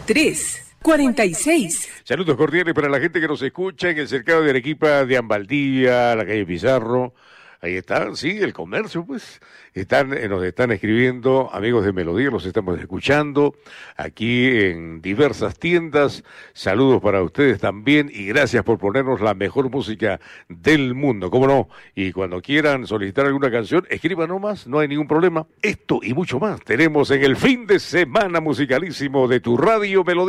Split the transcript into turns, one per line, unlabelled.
2346.
Saludos cordiales para la gente que nos escucha en el cercado de Arequipa, de Ambaldía, la calle Pizarro. Ahí está, sí, el comercio, pues. Nos están escribiendo, amigos de Melodía, los estamos escuchando aquí en diversas tiendas. Saludos para ustedes también y gracias por ponernos la mejor música del mundo, ¿cómo no? Y cuando quieran solicitar alguna canción, escriban nomás, no hay ningún problema. Esto y mucho más tenemos en el fin de semana musicalísimo de tu Radio Melodía.